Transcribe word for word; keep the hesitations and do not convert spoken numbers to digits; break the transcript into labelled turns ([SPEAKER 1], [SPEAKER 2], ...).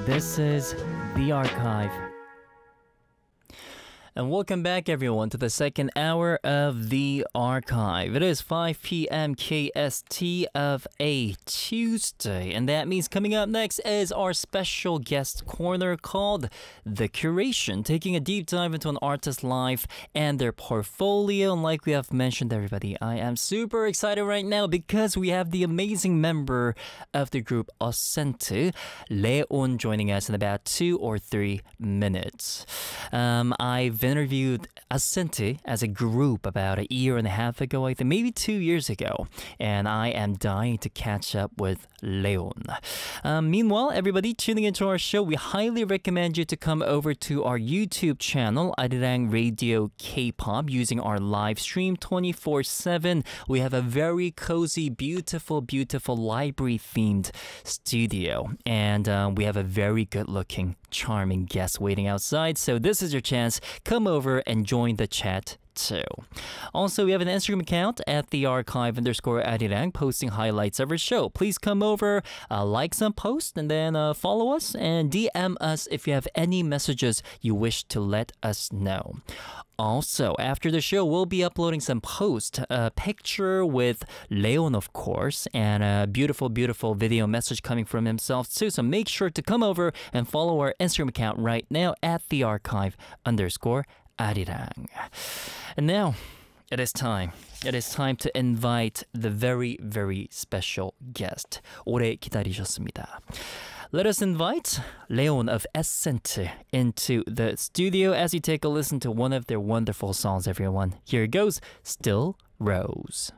[SPEAKER 1] This is The Archive. And welcome back, everyone, to the second hour of The Archive. It is five p.m. K S T of a Tuesday, and that means coming up next is our special guest corner called The Curation, taking a deep dive into an artist's life and their portfolio. And like we have mentioned, everybody, I am super excited right now because we have the amazing member of the group Ascente, Leon, joining us in about two or three minutes. Um, I've interviewed Ascente as a group about a year and a half ago, I think maybe two years ago, and I am dying to catch up with Leon. Um, meanwhile, everybody tuning into our show, we highly recommend you to come over to our YouTube channel, Arirang Radio K-pop, using our live stream twenty-four seven. We have a very cozy, beautiful, beautiful library-themed studio, and uh, we have a very good-looking, charming guest waiting outside, so this is your chance. Come over and join the chat too. Also, we have an Instagram account at the archive underscore Arirang, posting highlights of our show. Please come over, uh, like some posts, and then uh, follow us and D M us if you have any messages you wish to let us know. Also, after the show, we'll be uploading some posts, a picture with Leon, of course, and a beautiful, beautiful video message coming from himself too. So make sure to come over and follow our Instagram account right now at the archive underscore Arirang. And now, it is time. It is time to invite the very, very special guest. 오래 기다리셨습니다. Let us invite Leon of Ascente into the studio as you take a listen to one of their wonderful songs, everyone. Here it goes, Still Rose.